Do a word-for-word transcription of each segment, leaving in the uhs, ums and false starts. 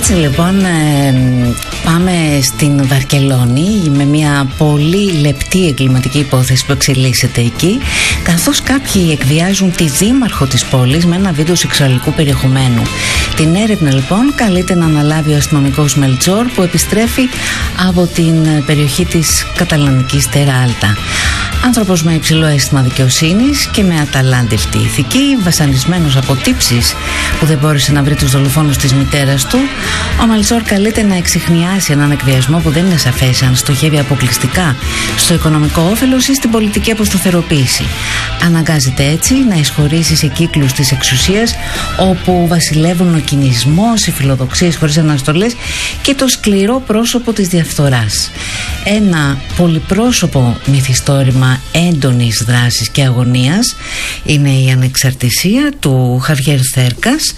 Έτσι λοιπόν ε, πάμε στην Βαρκελόνη με μια πολύ λεπτή εγκληματική υπόθεση που εξελίσσεται εκεί, καθώς κάποιοι εκβιάζουν τη δήμαρχο της πόλης με ένα βίντεο σεξουαλικού περιεχομένου. Την έρευνα λοιπόν καλείται να αναλάβει ο αστυνομικός Μελτσόρ, που επιστρέφει από την περιοχή της καταλανικής Τεράλτα. Άνθρωπος με υψηλό αίσθημα δικαιοσύνης και με αταλάντευτη ηθική, βασανισμένος από τύψεις που δεν μπόρεσε να βρει τους δολοφόνους της μητέρας του, ο Μελτσόρ καλείται να εξιχνιάσει έναν εκβιασμό που δεν είναι σαφές αν στοχεύει αποκλειστικά στο οικονομικό όφελος ή στην πολιτική αποσταθεροποίηση. Αναγκάζεται έτσι να εισχωρήσει σε κύκλους της εξουσίας όπου βασιλεύουν ο κινησμός, οι φιλοδοξίες χωρίς αναστολές και το σκληρό πρόσωπο της διαφθοράς. Ένα πολυπρόσωπο μυθιστόρημα έντονης δράσης και αγωνίας είναι η Ανεξαρτησία του Χαβιέρ Θέρκας,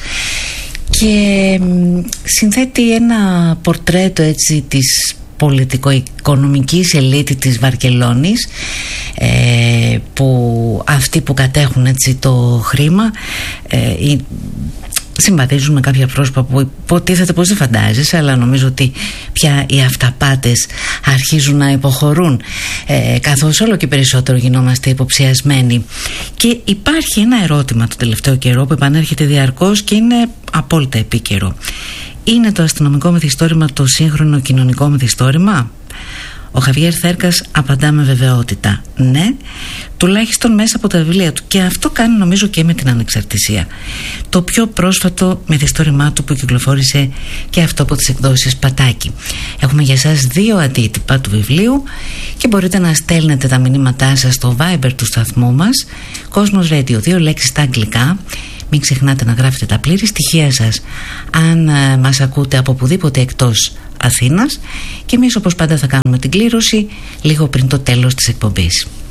και συνθέτει ένα πορτρέτο έτσι της πολιτικο-οικονομικής ελίτη της Βαρκελόνης, ε, που αυτοί που κατέχουν έτσι το χρήμα ε, συμπαθίζουν με κάποια πρόσωπα που υποτίθεται πως δεν φαντάζεσαι, αλλά νομίζω ότι πια οι αυταπάτες αρχίζουν να υποχωρούν, ε, καθώς όλο και περισσότερο γινόμαστε υποψιασμένοι. Και υπάρχει ένα ερώτημα το τελευταίο καιρό που επανέρχεται διαρκώς και είναι απόλυτα επίκαιρο. Είναι το αστυνομικό μυθιστόρημα το σύγχρονο κοινωνικό μυθιστόρημα? Ο Χαβιέρ Θέρκας απαντά με βεβαιότητα ναι, τουλάχιστον μέσα από τα βιβλία του, και αυτό κάνει νομίζω και με την Ανεξαρτησία, το πιο πρόσφατο μυθιστόρημά του που κυκλοφόρησε και αυτό από τις εκδόσεις Πατάκη. Έχουμε για σας δύο αντίτυπα του βιβλίου και μπορείτε να στέλνετε τα μηνύματά σας στο Viber του σταθμού μας, Κόσμος Radio, δύο λέξεις στα αγγλικά. Μην ξεχνάτε να γράφετε τα πλήρη στοιχεία σας αν ε, μας ακούτε από οπουδήποτε εκτός Αθήνας, και εμείς όπως πάντα θα κάνουμε την κλήρωση λίγο πριν το τέλος της εκπομπής.